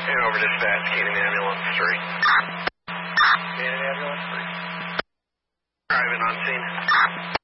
Hanover dispatch, Canaan ambulance 3. Canaan ambulance 3. Driving on scene.